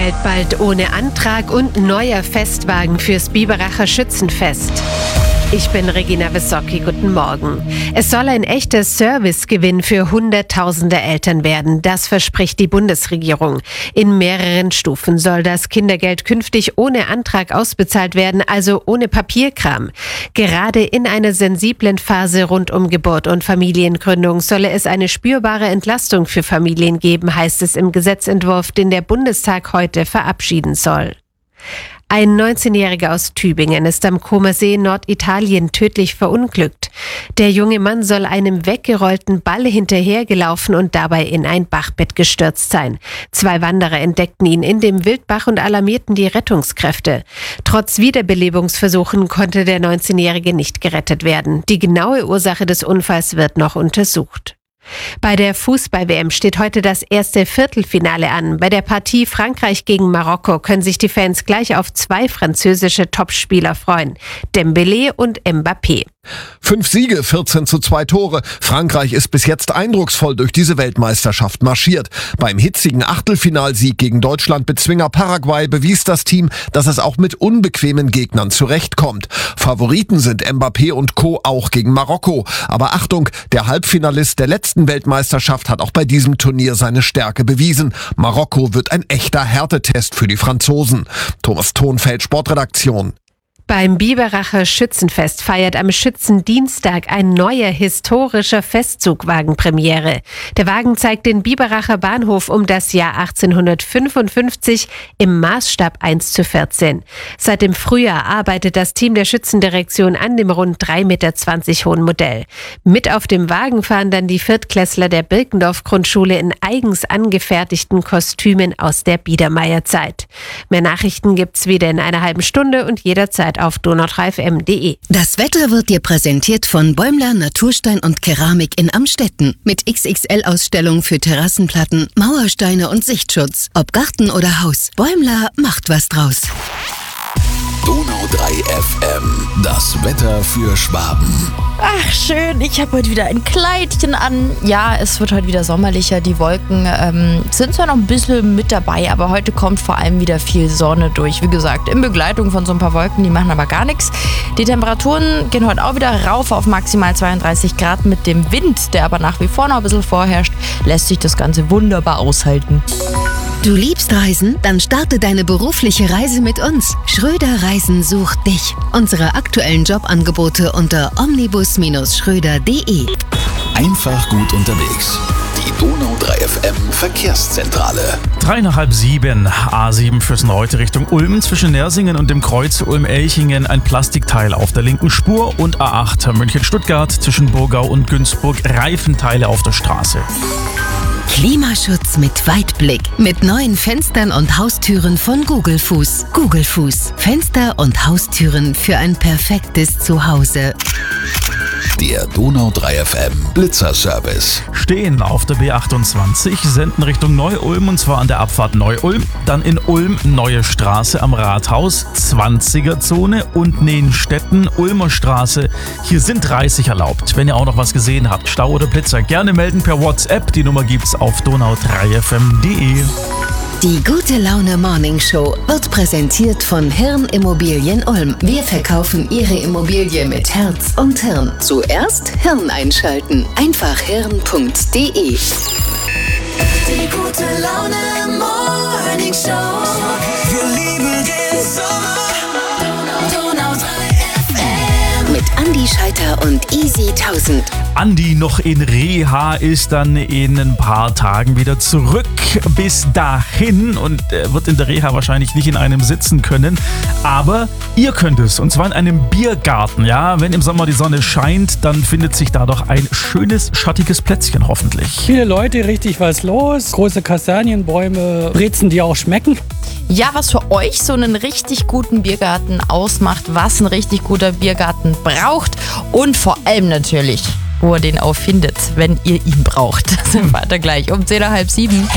Kindergeld bald ohne Antrag und neuer Festwagen fürs Biberacher Schützenfest. Ich bin Regina Wissocki, guten Morgen. Es soll ein echter Servicegewinn für Hunderttausende Eltern werden. Das verspricht die Bundesregierung. In mehreren Stufen soll das Kindergeld künftig ohne Antrag ausbezahlt werden, also ohne Papierkram. Gerade in einer sensiblen Phase rund um Geburt und Familiengründung solle es eine spürbare Entlastung für Familien geben, heißt es im Gesetzentwurf, den der Bundestag heute verabschieden soll. Ein 19-Jähriger aus Tübingen ist am Comersee in Norditalien tödlich verunglückt. Der junge Mann soll einem weggerollten Ball hinterhergelaufen und dabei in ein Bachbett gestürzt sein. 2 Wanderer entdeckten ihn in dem Wildbach und alarmierten die Rettungskräfte. Trotz Wiederbelebungsversuchen konnte der 19-Jährige nicht gerettet werden. Die genaue Ursache des Unfalls wird noch untersucht. Bei der Fußball-WM steht heute das erste Viertelfinale an. Bei der Partie Frankreich gegen Marokko können sich die Fans gleich auf 2 französische Topspieler freuen: Dembélé und Mbappé. 5 Siege, 14:2 Tore. Frankreich ist bis jetzt eindrucksvoll durch diese Weltmeisterschaft marschiert. Beim hitzigen Achtelfinalsieg gegen Deutschland-Bezwinger Paraguay bewies das Team, dass es auch mit unbequemen Gegnern zurechtkommt. Favoriten sind Mbappé und Co. auch gegen Marokko. Aber Achtung, der Halbfinalist der letzten Weltmeisterschaft hat auch bei diesem Turnier seine Stärke bewiesen. Marokko wird ein echter Härtetest für die Franzosen. Thomas Thonfeld, Sportredaktion. Beim Biberacher Schützenfest feiert am Schützendienstag ein neuer historischer Festzugwagen Premiere. Der Wagen zeigt den Biberacher Bahnhof um das Jahr 1855 im Maßstab 1:14. Seit dem Frühjahr arbeitet das Team der Schützendirektion an dem rund 3,20 Meter hohen Modell. Mit auf dem Wagen fahren dann die Viertklässler der Birkendorf-Grundschule in eigens angefertigten Kostümen aus der Biedermeierzeit. Mehr Nachrichten gibt's wieder in einer halben Stunde und jederzeit auf donau3fm.de. Das Wetter wird dir präsentiert von Bäumler Naturstein und Keramik in Amstetten. Mit XXL-Ausstellung für Terrassenplatten, Mauersteine und Sichtschutz. Ob Garten oder Haus, Bäumler macht was draus. Donau3FM, das Wetter für Schwaben. Ach schön, ich habe heute wieder ein Kleidchen an. Ja, es wird heute wieder sommerlicher. Die Wolken sind zwar noch ein bisschen mit dabei, aber heute kommt vor allem wieder viel Sonne durch. Wie gesagt, in Begleitung von so ein paar Wolken, die machen aber gar nichts. Die Temperaturen gehen heute auch wieder rauf auf maximal 32 Grad. Mit dem Wind, der aber nach wie vor noch ein bisschen vorherrscht, lässt sich das Ganze wunderbar aushalten. Du liebst Reisen? Dann starte deine berufliche Reise mit uns. Schröder Reisen sucht dich. Unsere aktuellen Jobangebote unter omnibus-schröder.de. Einfach gut unterwegs. Die Donau3FM Verkehrszentrale. 6:30, A7 Füssen-Reutte Richtung Ulm. Zwischen Nersingen und dem Kreuz Ulm-Elchingen ein Plastikteil auf der linken Spur und A8 München-Stuttgart zwischen Burgau und Günzburg Reifenteile auf der Straße. Klimaschutz mit Weitblick. Mit neuen Fenstern und Haustüren von Gugelfuß. Gugelfuß. Fenster und Haustüren für ein perfektes Zuhause. Der Donau3FM Blitzerservice. Stehen auf der B28, senden Richtung Neu-Ulm und zwar an der Abfahrt Neu-Ulm. Dann in Ulm Neue Straße am Rathaus, 20er-Zone und Nehenstetten, Ulmer Straße. Hier sind 30 erlaubt. Wenn ihr auch noch was gesehen habt, Stau oder Blitzer, gerne melden per WhatsApp. Die Nummer gibt's auf donau3fm.de. Die Gute Laune Morning Show wird präsentiert von Hirn Immobilien Ulm. Wir verkaufen Ihre Immobilie mit Herz und Hirn. Zuerst Hirn einschalten. Einfach hirn.de. Die Gute Laune Morning Show. Wir lieben den Sommer. Donau 3 FM. Mit Andi Scheiter und Easy 1000. Andi noch in Reha, ist dann in ein paar Tagen wieder zurück. Bis dahin und wird in der Reha wahrscheinlich nicht in einem sitzen können. Aber ihr könnt es, und zwar in einem Biergarten. Ja, wenn im Sommer die Sonne scheint, dann findet sich da doch ein schönes, schattiges Plätzchen hoffentlich. Viele Leute, richtig was los. Große Kastanienbäume, Brezen, die auch schmecken. Ja, was für euch so einen richtig guten Biergarten ausmacht, was ein richtig guter Biergarten braucht und vor allem natürlich, wo ihr den auch findet, wenn ihr ihn braucht. Das erfahrt ihr gleich um 6:30.